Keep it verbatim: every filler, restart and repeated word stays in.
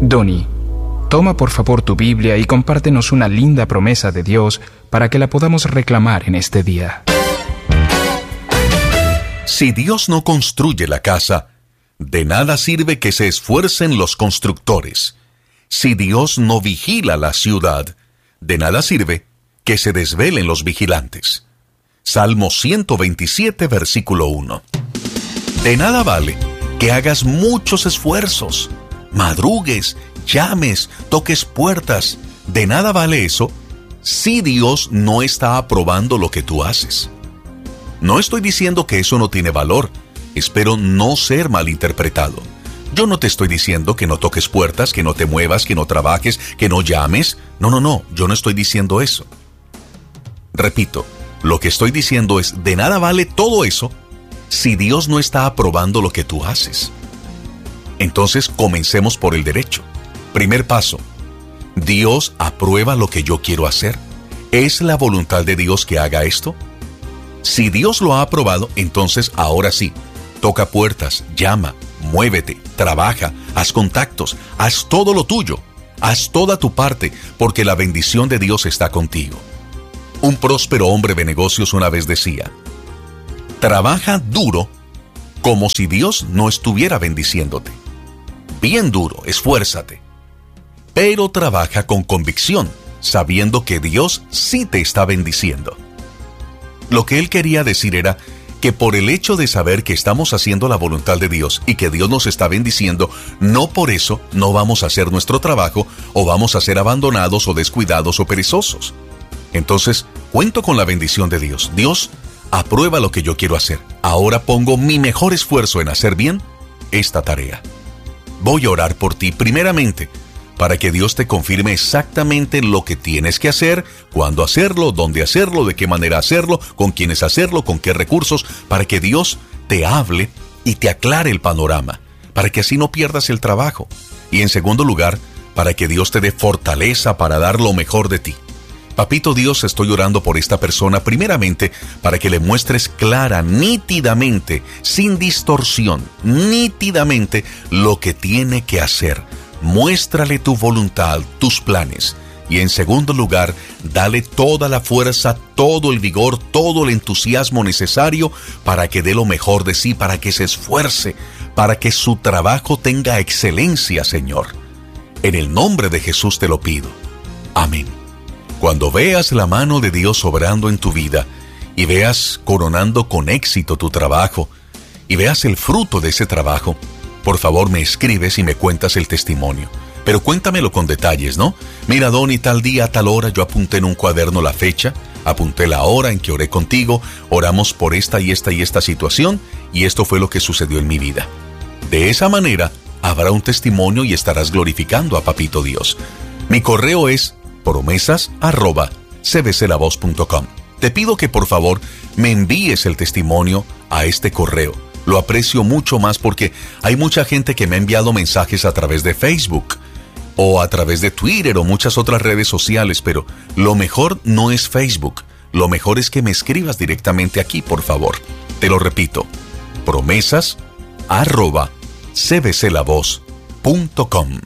Donnie, toma por favor tu Biblia y compártenos una linda promesa de Dios para que la podamos reclamar en este día. Si Dios no construye la casa, de nada sirve que se esfuercen los constructores. Si Dios no vigila la ciudad, de nada sirve que se desvelen los vigilantes. Salmo ciento veintisiete, versículo uno. De nada vale que hagas muchos esfuerzos, madrugues, llames, toques puertas. De nada vale eso si Dios no está aprobando lo que tú haces. No estoy diciendo que eso no tiene valor. Espero no ser malinterpretado. Yo no te estoy diciendo que no toques puertas, que no te muevas, que no trabajes, que no llames. No, no, no, yo no estoy diciendo eso. Repito, lo que estoy diciendo es, de nada vale todo eso si Dios no está aprobando lo que tú haces. Entonces, comencemos por el derecho. Primer paso, ¿Dios aprueba lo que yo quiero hacer? ¿Es la voluntad de Dios que haga esto? Si Dios lo ha aprobado, entonces ahora sí, toca puertas, llama, muévete, trabaja, haz contactos, haz todo lo tuyo, haz toda tu parte, porque la bendición de Dios está contigo. Un próspero hombre de negocios una vez decía, trabaja duro como si Dios no estuviera bendiciéndote. Bien duro, esfuérzate. Pero trabaja con convicción, sabiendo que Dios sí te está bendiciendo. Lo que él quería decir era que por el hecho de saber que estamos haciendo la voluntad de Dios y que Dios nos está bendiciendo, no por eso no vamos a hacer nuestro trabajo o vamos a ser abandonados o descuidados o perezosos. Entonces, cuento con la bendición de Dios. Dios aprueba lo que yo quiero hacer. Ahora pongo mi mejor esfuerzo en hacer bien esta tarea. Voy a orar por ti primeramente para que Dios te confirme exactamente lo que tienes que hacer, cuándo hacerlo, dónde hacerlo, de qué manera hacerlo, con quiénes hacerlo, con qué recursos, para que Dios te hable y te aclare el panorama, para que así no pierdas el trabajo. Y en segundo lugar, para que Dios te dé fortaleza para dar lo mejor de ti. Papito Dios, estoy orando por esta persona primeramente para que le muestres clara, nítidamente, sin distorsión, nítidamente lo que tiene que hacer. Muéstrale tu voluntad, tus planes. Y en segundo lugar, dale toda la fuerza, todo el vigor, todo el entusiasmo necesario para que dé lo mejor de sí, para que se esfuerce, para que su trabajo tenga excelencia, Señor. En el nombre de Jesús te lo pido. Amén. Cuando veas la mano de Dios obrando en tu vida y veas coronando con éxito tu trabajo y veas el fruto de ese trabajo, por favor me escribes y me cuentas el testimonio. Pero cuéntamelo con detalles, ¿no? Mira, Donnie, tal día, tal hora, yo apunté en un cuaderno la fecha, apunté la hora en que oré contigo, oramos por esta y esta y esta situación, y esto fue lo que sucedió en mi vida. De esa manera, habrá un testimonio y estarás glorificando a Papito Dios. Mi correo es promesas arroba c b c la voz punto com. Te pido que por favor me envíes el testimonio a este correo. Lo aprecio mucho más porque hay mucha gente que me ha enviado mensajes a través de Facebook o a través de Twitter o muchas otras redes sociales, pero lo mejor no es Facebook. Lo mejor es que me escribas directamente aquí, por favor. Te lo repito, promesas arroba c b c la voz punto com.